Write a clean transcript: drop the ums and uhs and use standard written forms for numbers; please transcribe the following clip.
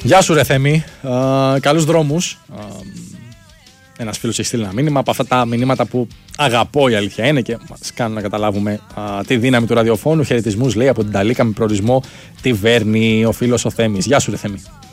Γεια σου ρε Θέμη, καλούς δρόμους. Ένας φίλος έχει στείλει ένα μήνυμα από αυτά τα μηνύματα που αγαπώ, η αλήθεια είναι, και μας κάνουν να καταλάβουμε τη δύναμη του ραδιοφώνου. Χαιρετισμούς, λέει, από την Ταλίκα με προορισμό τη Βέρνη, ο φίλος ο Θέμης. Γεια σου ρε Θέμη.